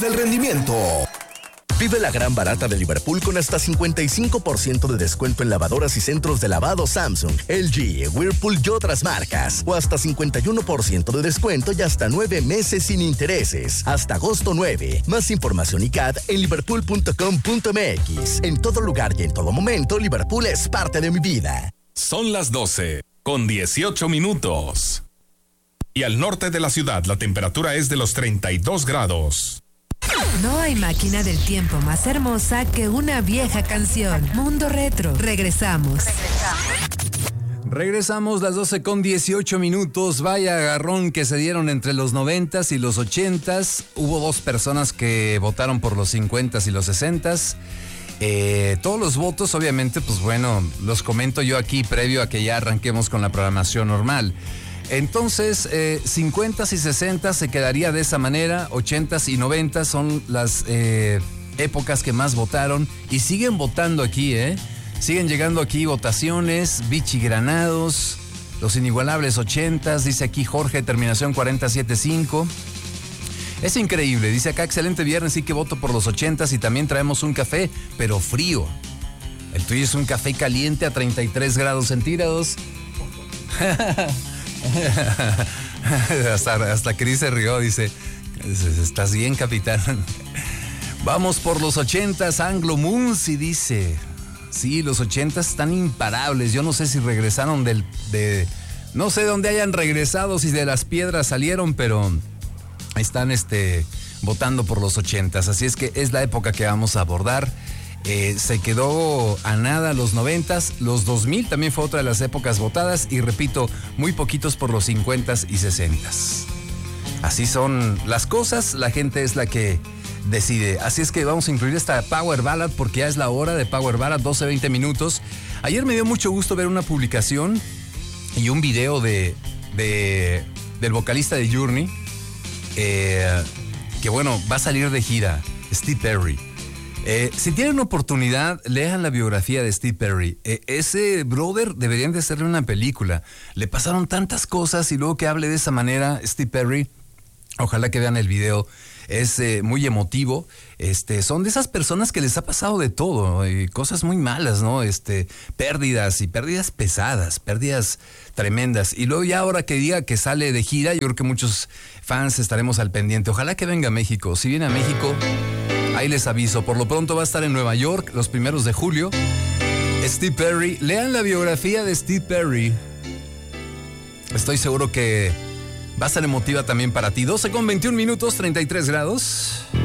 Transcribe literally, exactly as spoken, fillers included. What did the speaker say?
del rendimiento. Vive la gran barata de Liverpool con hasta cincuenta y cinco por ciento de descuento en lavadoras y centros de lavado Samsung, L G, Whirlpool y otras marcas. O hasta cincuenta y uno por ciento de descuento y hasta nueve meses sin intereses. Hasta agosto nueve. Más información y C A D en liverpool punto com punto m x. En todo lugar y en todo momento, Liverpool es parte de mi vida. Son las doce con dieciocho minutos. Y al norte de la ciudad la temperatura es de los treinta y dos grados. No hay máquina del tiempo más hermosa que una vieja canción. Mundo Retro. Regresamos. Regresamos las doce con dieciocho minutos. Vaya agarrón que se dieron entre los noventas y los ochentas. Hubo dos personas que votaron por los cincuentas y los sesentas. Eh, todos los votos, obviamente, pues bueno, los comento yo aquí previo a que ya arranquemos con la programación normal. Entonces, eh, cincuentas y sesentas se quedaría de esa manera, ochentas y noventas son las eh, épocas que más votaron y siguen votando aquí, ¿eh? Siguen llegando aquí votaciones, Vichy Granados, los inigualables ochentas, dice aquí Jorge, terminación cuarenta setenta y cinco. Es increíble, dice acá, excelente viernes, sí que voto por los ochentas y también traemos un café, pero frío. El tuyo es un café caliente a treinta y tres grados centígrados. hasta, hasta Cris se rió, dice, estás bien, capitán. Vamos por los ochentas, Anglo Munsi dice, sí, los ochentas están imparables, yo no sé si regresaron del, de, no sé dónde hayan regresado, si de las piedras salieron, pero están este, votando por los ochentas, así es que es la época que vamos a abordar. Eh, se quedó a nada los noventas, los dos mil también fue otra de las épocas votadas y repito, muy poquitos por los cincuentas y sesentas. Así son las cosas, la gente es la que decide. Así es que vamos a incluir esta Power Ballad porque ya es la hora de Power Ballad, doce veinte minutos. Ayer me dio mucho gusto ver una publicación y un video de, de del vocalista de Journey, eh, que bueno, va a salir de gira, Steve Perry. Eh, si tienen oportunidad, lean la biografía de Steve Perry. Eh, ese brother deberían de hacerle una película. Le pasaron tantas cosas y luego que hable de esa manera Steve Perry, ojalá que vean el video. Es eh, muy emotivo. Este, son de esas personas que les ha pasado de todo, y cosas muy malas, ¿no? Este, pérdidas y pérdidas pesadas, pérdidas tremendas. Y luego ya ahora que diga que sale de gira, yo creo que muchos fans estaremos al pendiente. Ojalá que venga a México. Si viene a México, ahí les aviso. Por lo pronto va a estar en Nueva York los primeros de julio. Steve Perry. Lean la biografía de Steve Perry. Estoy seguro que va a ser emotiva también para ti. doce con veintiún minutos, treinta y tres grados.